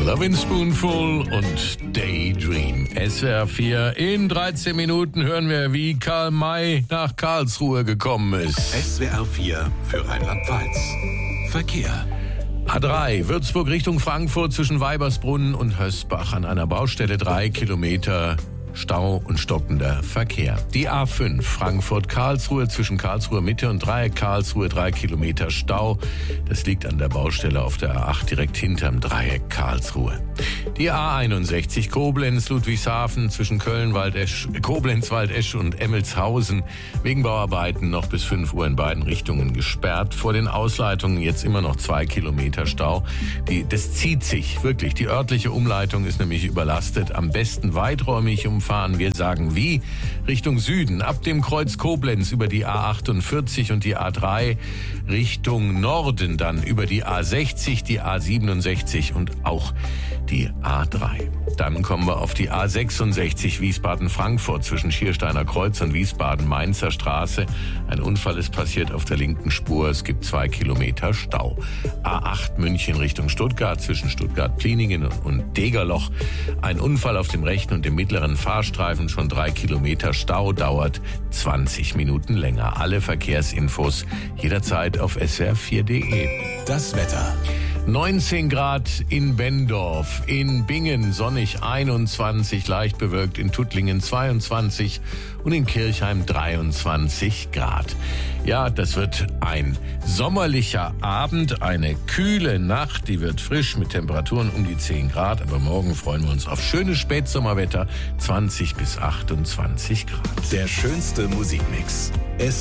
Lovin' Spoonful und Daydream. SWR 4. In 13 Minuten hören wir, wie Karl May nach Karlsruhe gekommen ist. SWR 4 für Rheinland-Pfalz. Verkehr. A3, Würzburg Richtung Frankfurt zwischen Weibersbrunnen und Hösbach. An einer Baustelle 3 Kilometer Stau und stockender Verkehr. Die A5, Frankfurt-Karlsruhe zwischen Karlsruhe Mitte und Dreieck Karlsruhe 3 Kilometer Stau. Das liegt an der Baustelle auf der A8 direkt hinterm Dreieck Karlsruhe. Die A61 Koblenz, Ludwigshafen zwischen Koblenz, Waldesch und Emmelshausen. Wegen Bauarbeiten noch bis 5 Uhr in beiden Richtungen gesperrt. Vor den Ausleitungen jetzt immer noch 2 Kilometer Stau. Das zieht sich wirklich. Die örtliche Umleitung ist nämlich überlastet. Am besten weiträumig umfahren. Wir sagen wie? Richtung Süden, ab dem Kreuz Koblenz über die A48 und die A3. Richtung Norden dann über die A60, die A67 und auch die A3. Dann kommen wir auf die A66 Wiesbaden-Frankfurt zwischen Schiersteiner Kreuz und Wiesbaden-Mainzer Straße. Ein Unfall ist passiert auf der linken Spur. Es gibt 2 Kilometer Stau. A8 München Richtung Stuttgart zwischen Stuttgart-Pliningen und Degerloch. Ein Unfall auf dem rechten und dem mittleren Fahrstreifen. Schon 3 Kilometer Stau, dauert 20 Minuten länger. Alle Verkehrsinfos jederzeit auf swr4.de. Das Wetter. 19 Grad in Benndorf, in Bingen sonnig 21, leicht bewölkt, in Tuttlingen 22 und in Kirchheim 23 Grad. Ja, das wird ein sommerlicher Abend, eine kühle Nacht, die wird frisch mit Temperaturen um die 10 Grad, aber morgen freuen wir uns auf schönes Spätsommerwetter, 20 bis 28 Grad. Der schönste Musikmix.